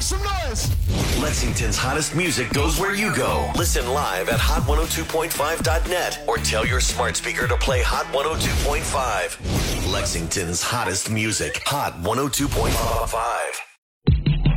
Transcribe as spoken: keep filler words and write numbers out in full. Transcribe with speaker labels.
Speaker 1: some noise.
Speaker 2: Lexington's hottest music goes where you go. Listen live at hot one oh two point five dot net or tell your smart speaker to play Hot one oh two point five. Lexington's hottest music, Hot one oh two point five.